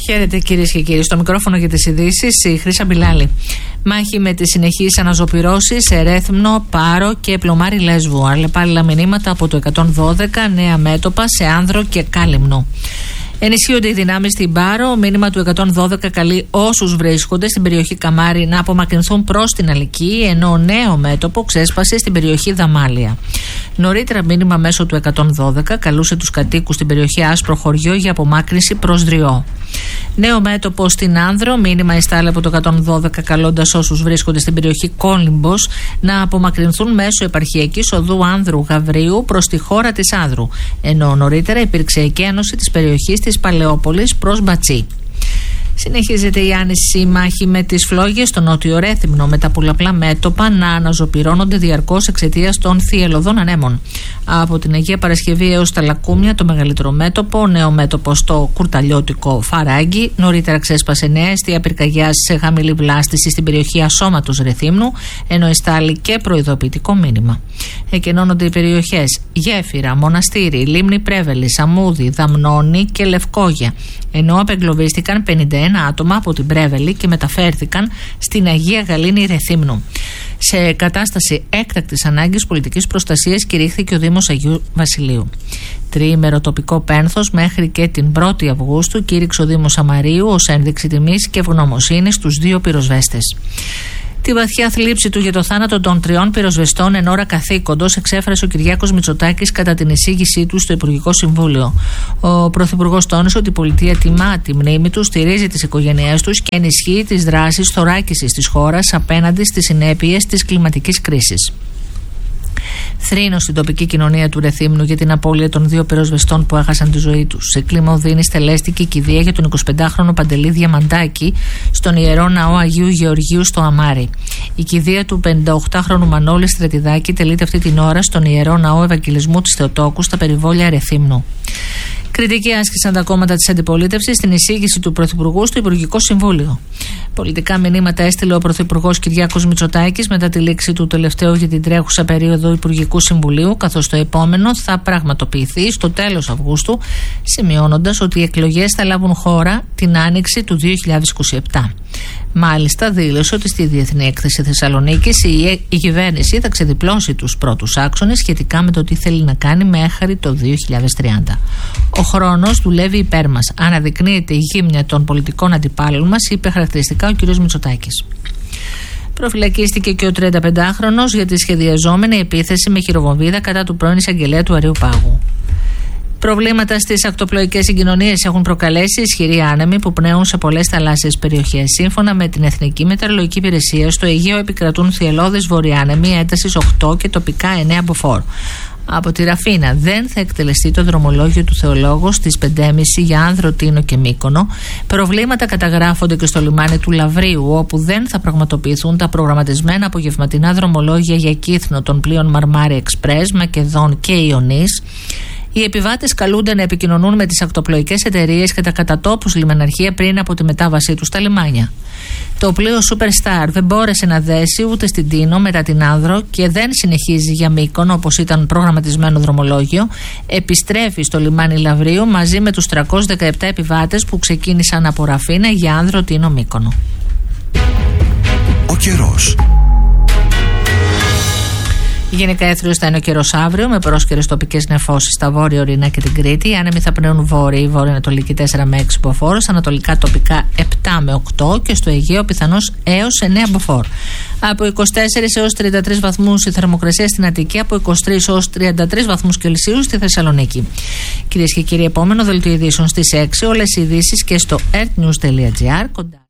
Χαίρετε κυρίες και κύριοι. Στο μικρόφωνο για τις ειδήσεις η Χρύσα Μπιλάλη. Μάχη με τις συνεχείς αναζωπυρώσεις σε Ρέθυμνο, Πάρο και Πλωμάρι Λέσβου. Αλλεπάλληλα μηνύματα από το 112, νέα μέτωπα σε Άνδρο και Κάλυμνο. Ενισχύονται οι δυνάμεις στην Πάρο. Μήνυμα του 112 καλεί όσους βρίσκονται στην περιοχή Καμάρι να απομακρυνθούν προς την Αλική, ενώ νέο μέτωπο ξέσπασε στην περιοχή Δαμάλια. Νωρίτερα μήνυμα μέσω του 112 καλούσε τους κατοίκους στην περιοχή Άσπρο Χωριό για απομάκρυνση προς Δριό. Νέο μέτωπο στην Άνδρο. Μήνυμα εστάλει από το 112 καλώντας όσους βρίσκονται στην περιοχή Κόλυμπος να απομακρυνθούν μέσω επαρχιακής οδού Άνδρου Γαβρίου προς τη χώρα της Άνδρου. Ενώ νωρίτερα υπήρξε εκένωση της περιοχής της Παλαιόπολης προς Μπατσί. Συνεχίζεται η άνηση μάχη με τις φλόγες στο νότιο Ρέθυμνο, με τα πολλαπλά μέτωπα να αναζωπυρώνονται διαρκώς εξαιτίας των θυελλωδών ανέμων. Από την Αγία Παρασκευή έως τα Λακούμια το μεγαλύτερο μέτωπο, νέο μέτωπο στο κουρταλιώτικο Φαράγγι. Νωρίτερα ξέσπασε νέα αιστεία πυρκαγιάς σε χαμηλή βλάστηση στην περιοχή Ασώματος Ρεθύμνου, ενώ εστάλει και προειδοποιητικό μήνυμα. Εκενώνονται οι περιοχές Γέφυρα, Μοναστήρι, Λίμνη Πρέβελης, Αμούδη, Δαμνώνη και Λευκόγια, ενώ απεγκλωβίστηκαν 51 άτομα από την Πρέβελη και μεταφέρθηκαν στην Αγία Γαλήνη Ρεθύμνου. Σε κατάσταση έκτακτης ανάγκης πολιτικής προστασίας κηρύχθηκε ο Δήμος Αγίου Βασιλείου. Τριήμερο τοπικό πένθος μέχρι και την 1η Αυγούστου κήρυξε ο Δήμος Αμαρίου ως ένδειξη τιμής και ευγνωμοσύνης στους δύο πυροσβέστες. Τη βαθιά θλίψη του για το θάνατο των 3 πυροσβεστών εν ώρα καθήκοντος εξέφρασε ο Κυριάκος Μητσοτάκης κατά την εισήγησή του στο Υπουργικό Συμβούλιο. Ο Πρωθυπουργός τόνισε ότι η πολιτεία τιμά τη μνήμη του, στηρίζει τις οικογένειές τους και ενισχύει τις δράσεις θωράκισης της χώρας απέναντι στις συνέπειες της κλιματικής κρίσης. Θρήνος στην τοπική κοινωνία του Ρεθύμνου για την απώλεια των 2 πυροσβεστών που έχασαν τη ζωή τους. Σε κλίμα οδύνης τελέστηκε η κηδεία για τον 25χρονο Παντελή Διαμαντάκη στον Ιερό Ναό Αγίου Γεωργίου στο Αμάρι. Η κηδεία του 58χρονου Μανώλη Στρατιδάκη τελείται αυτή την ώρα στον Ιερό Ναό Ευαγγελισμού της Θεοτόκου στα περιβόλια Ρεθύμνου. Κριτική άσκησαν τα κόμματα της αντιπολίτευσης στην εισήγηση του Πρωθυπουργού στο Υπουργικό Συμβούλιο. Πολιτικά μηνύματα έστειλε ο Πρωθυπουργός Κυριάκος Μητσοτάκης μετά τη λήξη του τελευταίου για την τρέχουσα περίοδο Υπουργικού Συμβουλίου, καθώς το επόμενο θα πραγματοποιηθεί στο τέλος Αυγούστου, σημειώνοντας ότι οι εκλογές θα λάβουν χώρα την άνοιξη του 2027. Μάλιστα, δήλωσε ότι στη Διεθνή Έκθεση Θεσσαλονίκης η κυβέρνηση θα ξεδιπλώσει τους πρώτους άξονες σχετικά με το τι θέλει να κάνει μέχρι το 2030. Ο χρόνος δουλεύει υπέρ μας. Αναδεικνύεται η γύμνια των πολιτικών αντιπάλων μας, είπε χαρακτηριστικά ο κ. Μητσοτάκης. Προφυλακίστηκε και ο 35χρονος για τη σχεδιαζόμενη επίθεση με χειροβομβίδα κατά του πρώην εισαγγελέα του Αριού Πάγου. Προβλήματα στις ακτοπλοϊκές συγκοινωνίες έχουν προκαλέσει ισχυροί άνεμοι που πνέουν σε πολλές θαλάσσιες περιοχές. Σύμφωνα με την Εθνική Μετεωρολογική Υπηρεσία, στο Αιγαίο επικρατούν θυελλώδεις βορειάνεμοι έντασης 8 και τοπικά 9 μποφόρ. Από τη Ραφίνα δεν θα εκτελεστεί το δρομολόγιο του Θεολόγου στις 5.30 για Άνδρο, Τίνο και Μύκονο. Προβλήματα καταγράφονται και στο λιμάνι του Λαβρίου, όπου δεν θα πραγματοποιηθούν τα προγραμματισμένα απογευματινά δρομολόγια για Κύθνο των πλοίων Μαρμάρι Εξπρές, Μακεδόν και Ιωνής. Οι επιβάτες καλούνται να επικοινωνούν με τις ακτοπλοϊκές εταιρείες και τα κατατόπους λιμεναρχεία πριν από τη μετάβασή τους στα λιμάνια. Το πλοίο Superstar δεν μπόρεσε να δέσει ούτε στην Τίνο μετά την Άνδρο και δεν συνεχίζει για Μύκονο όπως ήταν προγραμματισμένο δρομολόγιο. Επιστρέφει στο λιμάνι Λαβρίου μαζί με τους 317 επιβάτες που ξεκίνησαν από Ραφίνα για Άνδρο, Τίνο, Μύκονο. Ο καιρός. Γενικά έθριος θα είναι ο καιρός αύριο, με πρόσκαιρες τοπικές νεφώσεις στα βόρεια ορεινά και την Κρήτη. Οι άνεμοι θα πνέουν βόρειοι, βορειοανατολική 4 με 6 μποφόρ, ανατολικά τοπικά 7 με 8 και στο Αιγαίο πιθανώς έως 9 μποφόρ. Από 24 έως 33 βαθμούς η θερμοκρασία στην Αττική, από 23 έως 33 βαθμούς Κελσίου στη Θεσσαλονίκη. Κυρίες και κύριοι, επόμενο δελτίο ειδήσεων στις 6. Όλες οι ειδήσεις και στο earthnews.gr.